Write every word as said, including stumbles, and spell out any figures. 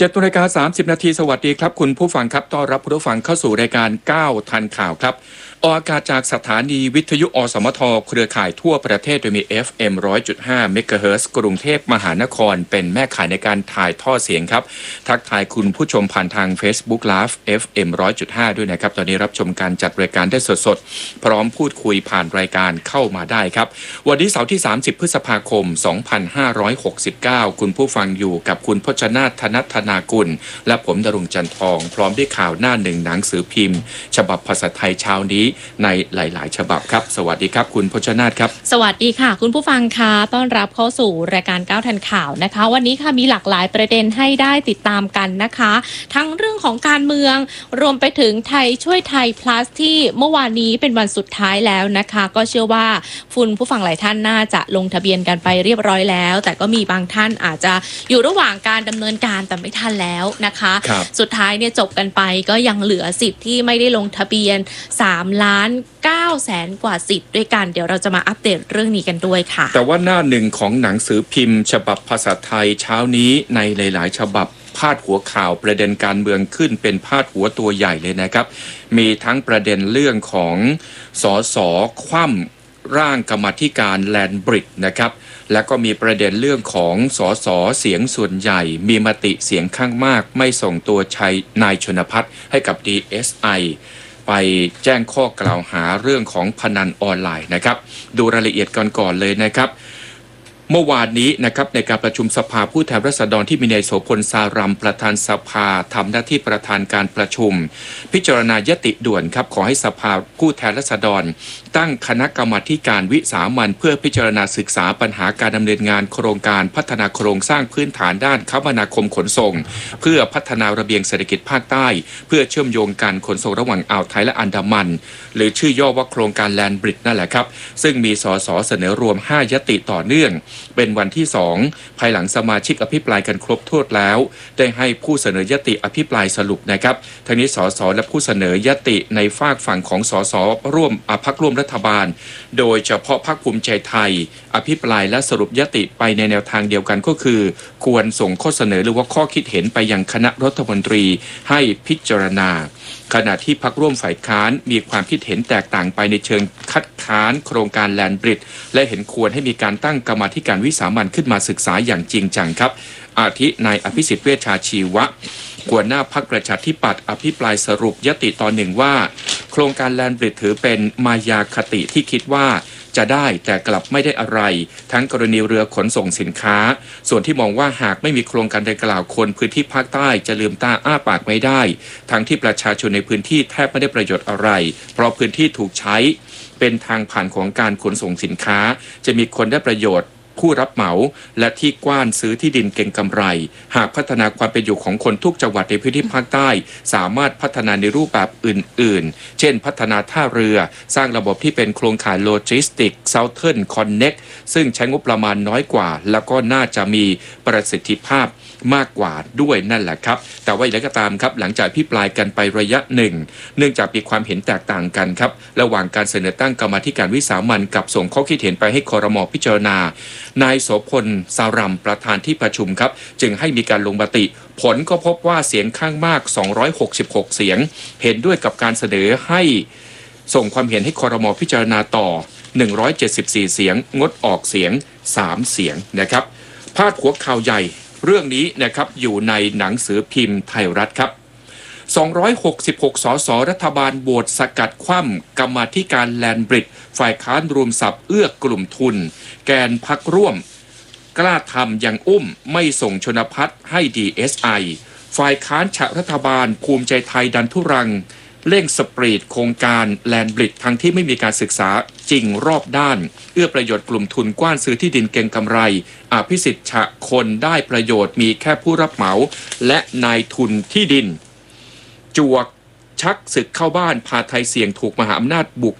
เจ็ดนาฬิกาสามสิบนาทีสวัสดีครับคุณผู้ฟังครับต้อนรับผู้ฟังเข้าสู่รายการก้าวทันข่าวครับออกอากาศจากสถานีวิทยุอสมทเครือข่ายทั่วประเทศโดยมี เอฟ เอ็ม หนึ่งร้อยจุดห้า เมกะเฮิรตซ์กรุงเทพมหานครเป็นแม่ข่ายในการถ่ายทอดเสียงครับทักทายคุณผู้ชมผ่านทาง Facebook Live เอฟ เอ็ม หนึ่งร้อยจุดห้า ด้วยนะครับตอนนี้รับชมการจัดรายการได้สดๆพร้อมพูดคุยผ่านรายการเข้ามาได้ครับวันนี้เสาร์ที่สามสิบพฤษภาคมสองพันห้าร้อยหกสิบเก้าคุณผู้ฟังอยู่กับคุณพจนาถ ธนัทธนากุลและผมดรุงจันทองพร้อมด้วยข่าวหน้าหนึ่งหนังสือพิมพ์ฉบับภาษาไทยเช้านี้ในหลายๆฉบับครับสวัสดีครับคุณพจนาถครับสวัสดีค่ะคุณผู้ฟังค่ะต้อนรับเข้าสู่รายการก้าวทันข่าวนะคะวันนี้ค่ะมีหลากหลายประเด็นให้ได้ติดตามกันนะคะทั้งเรื่องของการเมืองรวมไปถึงไทยช่วยไทย plus ที่เมื่อวานนี้เป็นวันสุดท้ายแล้วนะคะก็เชื่อว่าคุณผู้ฟังหลายท่านน่าจะลงทะเบียนกันไปเรียบร้อยแล้วแต่ก็มีบางท่านอาจจะอยู่ระหว่างการดำเนินการแต่ไม่ทันแล้วนะคะสุดท้ายเนี่ยจบกันไปก็ยังเหลือสิทธิ์ที่ไม่ได้ลงทะเบียนสามล้านเก้าแสนกว่าสิทธิ์ด้วยกันเดี๋ยวเราจะมาอัปเดตเรื่องนี้กันด้วยค่ะแต่ว่าหน้าหนึ่งของหนังสือพิมพ์ฉบับภาษาไทยเช้านี้ในหลายๆฉบับพาดหัวข่าวประเด็นการเมืองขึ้นเป็นพาดหัวตัวใหญ่เลยนะครับมีทั้งประเด็นเรื่องของสสคว่ำร่างกรรมาธิการแลนบริดนะครับแล้วก็มีประเด็นเรื่องของสสเสียงส่วนใหญ่มีมติเสียงข้างมากไม่ส่งตัวชัยนายชนภัทรให้กับ ดี เอส ไอ ไปแจ้งข้อกล่าวหาเรื่องของพนันออนไลน์นะครับดูรายละเอียดก่อนก่อนเลยนะครับเมื่อวานนี้นะครับในการประชุมสภาผู้แทนราษฎรที่มีนายโสพลสารัมประธานสภาทำหน้าที่ประธานการประชุมพิจารณายติด่วนครับขอให้สภาผู้แทนราษฎรตั้งคณะกรรมาการวิสามัญเพื่อพิจารณาศึกษาปัญหาการดำเนินงานโครงการพัฒนาโครงสร้างพื้นฐานด้านคมนาคมขนส่งเพื่อพัฒนาระเบียงเศรษฐกิจภาคใต้เพื่อเชื่อมโยงการขนส่งระหว่างอ่าวไทยและอันดามันหรือชื่อย่อว่าโครงการแลนบริดนั่นแหละครับซึ่งมีสสเสนอรวมห้ายติต่อเนื่องเป็นวันที่สองภายหลังสมาชิกอภิปรายกันครบถ้วนแล้วได้ให้ผู้เสนอยติอภิปรายสรุปนะครับทั้งนี้สสและผู้เสนอยติในฝากฝั่งของสสร่วมพรรคร่วมรัฐบาลโดยเฉพาะพรรคภูมิใจไทยอภิปรายและสรุปยติไปในแนวทางเดียวกันก็คือควรส่งข้อเสนอหรือว่าข้อคิดเห็นไปยังคณะรัฐมนตรีให้พิจารณาขณะที่พรรคร่วมฝ่ายค้านมีความคิดเห็นแตกต่างไปในเชิงคัดค้านโครงการแลนบริดและเห็นควรให้มีการตั้งกรรมาธิการวิสามัญขึ้นมาศึกษาอย่างจริงจังครับอาทินายอภิสิทธิ์เวชชาชีวะหัวหน้าพรรคประชาธิปัตย์อภิปรายสรุปยติตอนหนึ่งว่าโครงการแลนบริดถือเป็นมายาคติที่คิดว่าจะได้แต่กลับไม่ได้อะไรทั้งกรณีเรือขนส่งสินค้าส่วนที่มองว่าหากไม่มีโครงการดังกล่าวคนพื้นที่ภาคใต้จะลืมตาอ้าปากไม่ได้ทั้งที่ประชาชนในพื้นที่แทบไม่ได้ประโยชน์อะไรเพราะพื้นที่ถูกใช้เป็นทางผ่านของการขนส่งสินค้าจะมีคนได้ประโยชน์ผู้รับเหมาและที่กว้านซื้อที่ดินเก่งกำไรหากพัฒนาความเป็นอยู่ของคนทุกจังหวัดในพื้นที่ภาคใต้สามารถพัฒนาในรูปแบบอื่นๆเช่นพัฒนาท่าเรือสร้างระบบที่เป็นโครงข่ายโลจิสติก Southern Connect ซึ่งใช้งบประมาณน้อยกว่าแล้วก็น่าจะมีประสิทธิภาพมากกว่าด้วยนั่นแหละครับแต่ว่าอย่างไรก็ตามครับหลังจากพิปรายกันไประยะหนึ่งเนื่องจากมีความเห็นแตกต่างกันครับระหว่างการเสนอตั้งกรรมาธิการวิสามัญกับส่งข้อคิดเห็นไปให้ครม.พิจารณานายโสพลสารัมประธานที่ประชุมครับจึงให้มีการลงมติผลก็พบว่าเสียงข้างมากสองร้อยหกสิบหกเสียงเห็นด้วยกับการเสนอให้ส่งความเห็นให้ครม.พิจารณาต่อหนึ่งร้อยเจ็ดสิบสี่เสียงงดออกเสียงสามเสียงนะครับพาดหัวข่าวใหญ่เรื่องนี้นะครับอยู่ในหนังสือพิมพ์ไทยรัฐครับสองร้อยหกสิบหกสสรัฐบาลโหวตสกัดคว่ำกรรมาธิการแลนบริดฝ่ายค้านรวมศัพท์เอื้อกลุ่มทุนแกนพรรคร่วมกล้าทำยังอุ้มไม่ส่งชนภัทรให้ ดี เอส ไอ ฝ่ายค้านฉะรัฐบาลภูมิใจไทยดันทุรังเร่งสปรีดโครงการแลนบริดทั้งที่ไม่มีการศึกษาจริงรอบด้านเอื้อประโยชน์กลุ่มทุนกว้านซื้อที่ดินเก่งกำไรอภิสิทธิ์ฉะคนได้ประโยชน์มีแค่ผู้รับเหมาและนายทุนที่ดินจวกชักศึกเข้าบ้านพาไทยเสี่ยงถูกมหาอำนาจบุก